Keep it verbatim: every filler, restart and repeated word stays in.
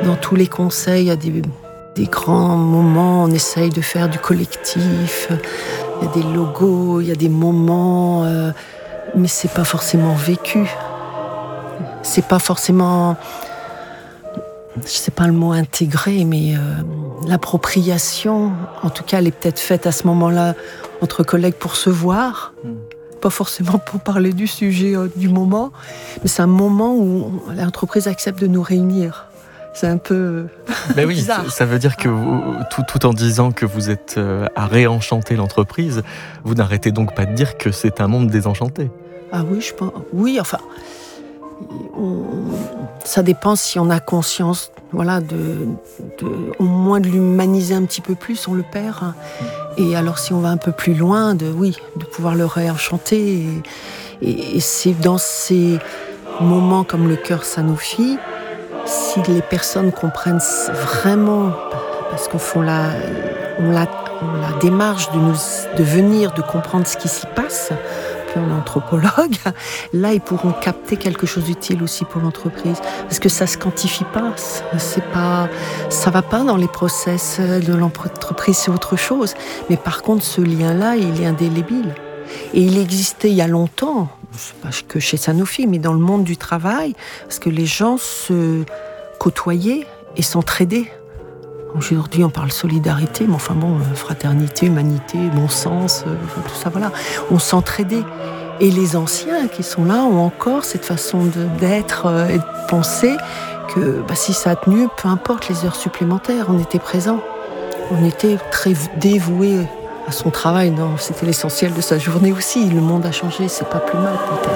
dans tous les conseils, il y a des, des grands moments, on essaye de faire du collectif, il y a des logos, il y a des moments, euh, mais c'est pas forcément vécu. C'est pas forcément, je sais pas le mot intégré, mais euh, l'appropriation, en tout cas, elle est peut-être faite à ce moment-là entre collègues pour se voir. Mmh. Pas forcément pour parler du sujet euh, du moment, mais c'est un moment où l'entreprise accepte de nous réunir. C'est un peu mais oui, bizarre. Ça veut dire que vous, tout, tout en disant que vous êtes euh, à réenchanter l'entreprise, vous n'arrêtez donc pas de dire que c'est un monde désenchanté. Ah oui, je pense. Oui, enfin, on, ça dépend si on a conscience, voilà, de, de, au moins de l'humaniser un petit peu plus, on le perd. Hein. Et alors, si on va un peu plus loin, de oui, de pouvoir le réenchanter. Et, et, et c'est dans ces moments comme le cœur Sanofi, si les personnes comprennent vraiment, parce qu'on fait la, on la, on la démarche de, nous, de venir, de comprendre ce qui s'y passe, puis on est anthropologue, là ils pourront capter quelque chose d'utile aussi pour l'entreprise, parce que ça se quantifie pas, c'est pas, ça va pas dans les process de l'entreprise, c'est autre chose. Mais par contre, ce lien-là, il est indélébile. Et il existait il y a longtemps, pas que chez Sanofi, mais dans le monde du travail, parce que les gens se côtoyaient et s'entraidaient. Aujourd'hui, on parle solidarité, mais enfin bon, fraternité, humanité, bon sens, euh, tout ça, voilà. On s'entraidait. Et les anciens qui sont là ont encore cette façon de, d'être euh, et de penser que bah, si ça a tenu, peu importe les heures supplémentaires, on était présents. On était très dévoués à son travail. Non, c'était l'essentiel de sa journée aussi. Le monde a changé, c'est pas plus mal peut-être.